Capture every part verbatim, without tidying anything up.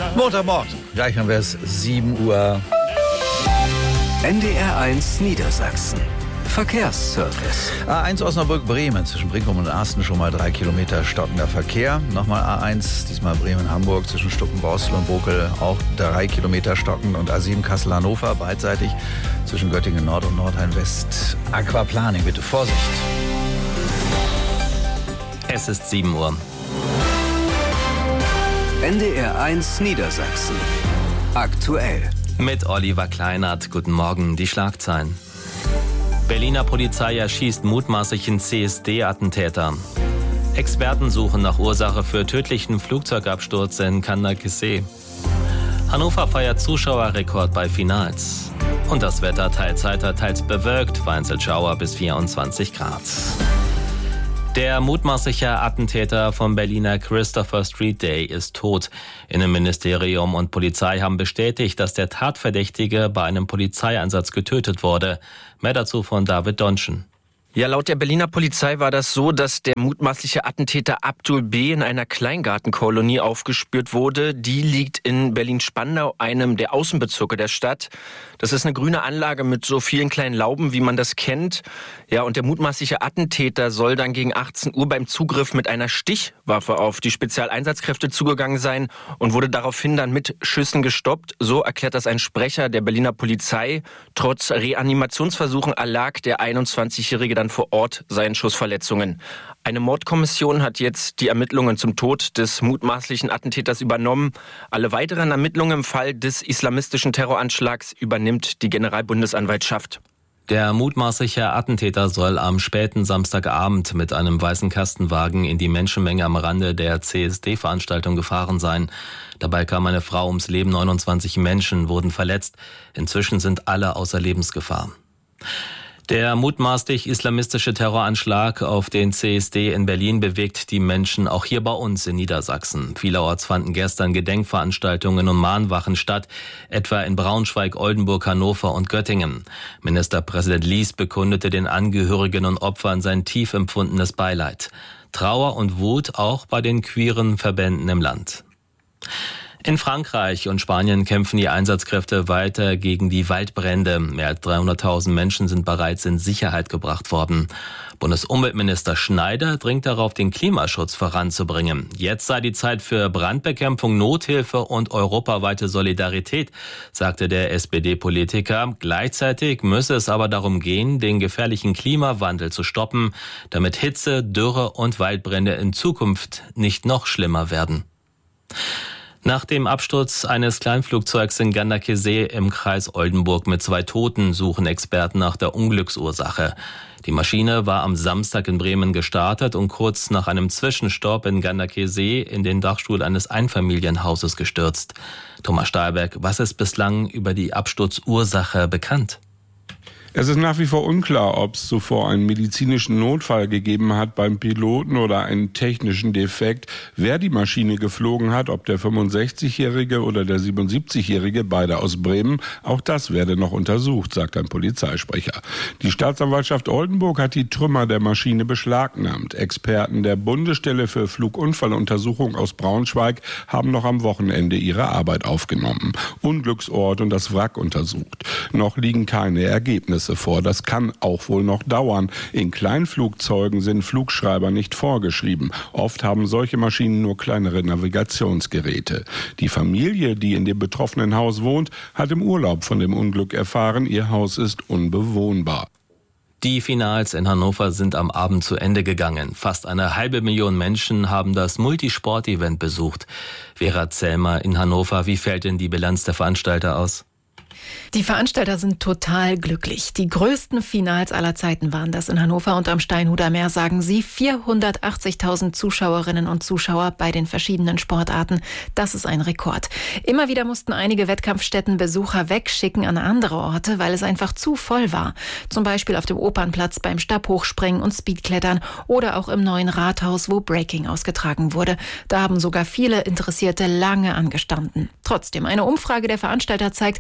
Montagmorgen, gleich haben wir es, sieben Uhr. N D R eins Niedersachsen. Verkehrsservice. A eins Osnabrück-Bremen, zwischen Brinkum und Arsten schon mal drei Kilometer stockender Verkehr. Nochmal A eins, diesmal Bremen-Hamburg, zwischen Stuckenborstel und Bokel auch drei Kilometer stockend. Und A sieben Kassel-Hannover, beidseitig zwischen Göttingen-Nord und Nordrhein-West. Aquaplaning, bitte Vorsicht. Es ist sieben Uhr. N D R eins Niedersachsen. Aktuell. Mit Oliver Kleinert. Guten Morgen, die Schlagzeilen. Berliner Polizei erschießt mutmaßlichen C S D-Attentäter. Experten suchen nach Ursache für tödlichen Flugzeugabsturz in Kandakesee. Hannover feiert Zuschauerrekord bei Finals. Und das Wetter teils heiter, teils bewölkt, vereinzelt Schauer bis vierundzwanzig Grad. Der mutmaßliche Attentäter vom Berliner Christopher Street Day ist tot. Innenministerium und Polizei haben bestätigt, dass der Tatverdächtige bei einem Polizeieinsatz getötet wurde. Mehr dazu von David Donschen. Ja, laut der Berliner Polizei war das so, dass der mutmaßliche Attentäter Abdul B. in einer Kleingartenkolonie aufgespürt wurde. Die liegt in Berlin-Spandau, einem der Außenbezirke der Stadt. Das ist eine grüne Anlage mit so vielen kleinen Lauben, wie man das kennt. Ja, und der mutmaßliche Attentäter soll dann gegen achtzehn Uhr beim Zugriff mit einer Stichwaffe auf die Spezialeinsatzkräfte zugegangen sein und wurde daraufhin dann mit Schüssen gestoppt. So erklärt das ein Sprecher der Berliner Polizei. Trotz Reanimationsversuchen erlag der einundzwanzigjährige dann vor Ort seinen Schussverletzungen. Eine Mordkommission hat jetzt die Ermittlungen zum Tod des mutmaßlichen Attentäters übernommen. Alle weiteren Ermittlungen im Fall des islamistischen Terroranschlags übernimmt die Generalbundesanwaltschaft. Der mutmaßliche Attentäter soll am späten Samstagabend mit einem weißen Kastenwagen in die Menschenmenge am Rande der C S D-Veranstaltung gefahren sein. Dabei kam eine Frau ums Leben, neunundzwanzig Menschen wurden verletzt. Inzwischen sind alle außer Lebensgefahr. Der mutmaßlich islamistische Terroranschlag auf den C S D in Berlin bewegt die Menschen auch hier bei uns in Niedersachsen. Vielerorts fanden gestern Gedenkveranstaltungen und Mahnwachen statt, etwa in Braunschweig, Oldenburg, Hannover und Göttingen. Ministerpräsident Lies bekundete den Angehörigen und Opfern sein tief empfundenes Beileid. Trauer und Wut auch bei den queeren Verbänden im Land. In Frankreich und Spanien kämpfen die Einsatzkräfte weiter gegen die Waldbrände. Mehr als dreihunderttausend Menschen sind bereits in Sicherheit gebracht worden. Bundesumweltminister Schneider dringt darauf, den Klimaschutz voranzubringen. Jetzt sei die Zeit für Brandbekämpfung, Nothilfe und europaweite Solidarität, sagte der S P D-Politiker. Gleichzeitig müsse es aber darum gehen, den gefährlichen Klimawandel zu stoppen, damit Hitze, Dürre und Waldbrände in Zukunft nicht noch schlimmer werden. Nach dem Absturz eines Kleinflugzeugs in Kandakesee im Kreis Oldenburg mit zwei Toten suchen Experten nach der Unglücksursache. Die Maschine war am Samstag in Bremen gestartet und kurz nach einem Zwischenstopp in Kandakesee in den Dachstuhl eines Einfamilienhauses gestürzt. Thomas Stahlberg, was ist bislang über die Absturzursache bekannt? Es ist nach wie vor unklar, ob es zuvor einen medizinischen Notfall gegeben hat beim Piloten oder einen technischen Defekt, wer die Maschine geflogen hat, ob der fünfundsechzigjährige oder der siebenundsiebzigjährige, beide aus Bremen. Auch das werde noch untersucht, sagt ein Polizeisprecher. Die Staatsanwaltschaft Oldenburg hat die Trümmer der Maschine beschlagnahmt. Experten der Bundesstelle für Flugunfalluntersuchung aus Braunschweig haben noch am Wochenende ihre Arbeit aufgenommen, Unglücksort und das Wrack untersucht. Noch liegen keine Ergebnisse vor. Das kann auch wohl noch dauern. In Kleinflugzeugen sind Flugschreiber nicht vorgeschrieben. Oft haben solche Maschinen nur kleinere Navigationsgeräte. Die Familie, die in dem betroffenen Haus wohnt, hat im Urlaub von dem Unglück erfahren. Ihr Haus ist unbewohnbar. Die Finals in Hannover sind am Abend zu Ende gegangen. Fast eine halbe Million Menschen haben das Multisport-Event besucht. Vera Zellmer in Hannover, wie fällt denn die Bilanz der Veranstalter aus? Die Veranstalter sind total glücklich. Die größten Finals aller Zeiten waren das in Hannover und am Steinhuder Meer, sagen sie. vierhundertachtzigtausend Zuschauerinnen und Zuschauer bei den verschiedenen Sportarten. Das ist ein Rekord. Immer wieder mussten einige Wettkampfstätten Besucher wegschicken an andere Orte, weil es einfach zu voll war. Zum Beispiel auf dem Opernplatz beim Stabhochspringen und Speedklettern oder auch im neuen Rathaus, wo Breaking ausgetragen wurde. Da haben sogar viele Interessierte lange angestanden. Trotzdem, eine Umfrage der Veranstalter zeigt, mehr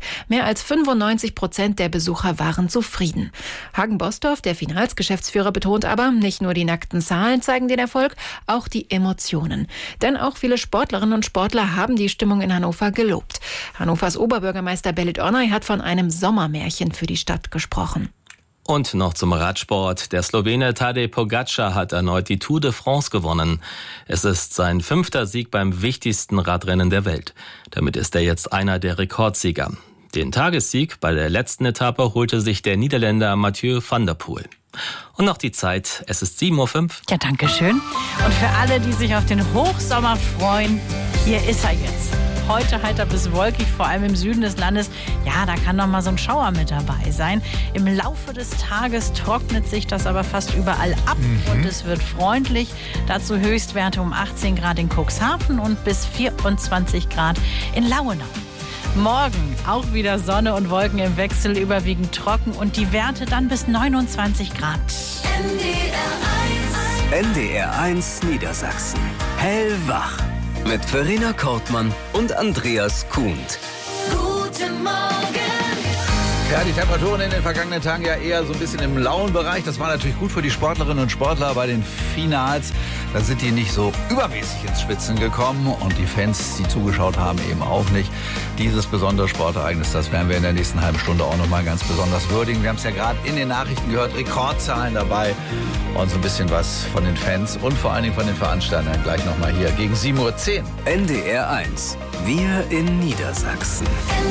Mehr als fünfundneunzig Prozent der Besucher waren zufrieden. Hagen Bosdorf, der Finals-Geschäftsführer, betont aber, nicht nur die nackten Zahlen zeigen den Erfolg, auch die Emotionen. Denn auch viele Sportlerinnen und Sportler haben die Stimmung in Hannover gelobt. Hannovers Oberbürgermeister Belit Onay hat von einem Sommermärchen für die Stadt gesprochen. Und noch zum Radsport. Der Slowene Tadej Pogačar hat erneut die Tour de France gewonnen. Es ist sein fünfter Sieg beim wichtigsten Radrennen der Welt. Damit ist er jetzt einer der Rekordsieger. Den Tagessieg bei der letzten Etappe holte sich der Niederländer Mathieu van der Poel. Und noch die Zeit, es ist sieben Uhr fünf. Ja, danke schön. Und für alle, die sich auf den Hochsommer freuen, hier ist er jetzt. Heute heiter bis wolkig, vor allem im Süden des Landes. Ja, da kann noch mal so ein Schauer mit dabei sein. Im Laufe des Tages trocknet sich das aber fast überall ab mhm. und es wird freundlich. Dazu Höchstwerte um achtzehn Grad in Cuxhaven und bis vierundzwanzig Grad in Lauenau. Morgen auch wieder Sonne und Wolken im Wechsel, überwiegend trocken und die Werte dann bis neunundzwanzig Grad. N D R eins. N D R eins Niedersachsen. Hellwach. Mit Verena Kortmann und Andreas Kuhnt. Guten Morgen. Ja, die Temperaturen in den vergangenen Tagen ja eher so ein bisschen im lauen Bereich. Das war natürlich gut für die Sportlerinnen und Sportler bei den Finals. Da sind die nicht so übermäßig ins Schwitzen gekommen und die Fans, die zugeschaut haben, eben auch nicht. Dieses besondere Sportereignis, das werden wir in der nächsten halben Stunde auch nochmal ganz besonders würdigen. Wir haben es ja gerade in den Nachrichten gehört, Rekordzahlen dabei und so ein bisschen was von den Fans und vor allen Dingen von den Veranstaltern gleich nochmal hier gegen sieben Uhr zehn. N D R eins. Wir in Niedersachsen.